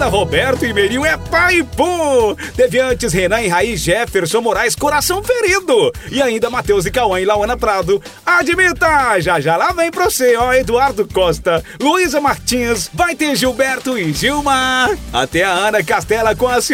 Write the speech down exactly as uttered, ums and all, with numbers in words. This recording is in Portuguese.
Eduarda, Roberto e Merinho é pai e pô! Deviantes, Renan e Raiz, Jefferson Moraes, coração ferido! E ainda Matheus e Cauã e Lauana Prado. Admita! Já já lá vem pra você, ó, Eduardo Costa, Luísa Martins, vai ter Gilberto e Gilmar. Até a Ana Castela com a